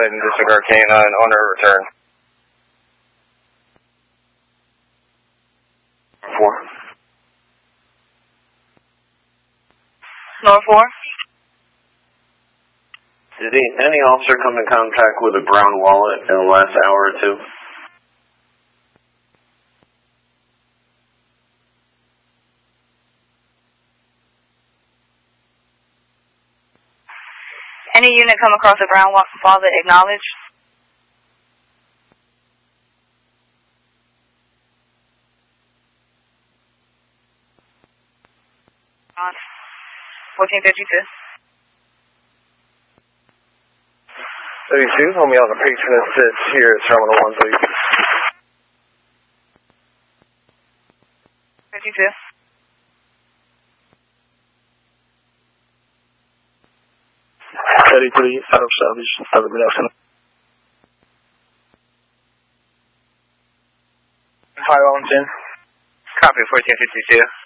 ahead and disregard K9 on our return. 4. Nor 4. Did any officer come in contact with a brown wallet in the last hour or two? Any unit come across a brown wallet, acknowledge. On 1452. 32, hold me on the patron assist here at Terminal 1, please. 52. Out of salvage, have a good afternoon. Hi, Wellington. Copy, 1452.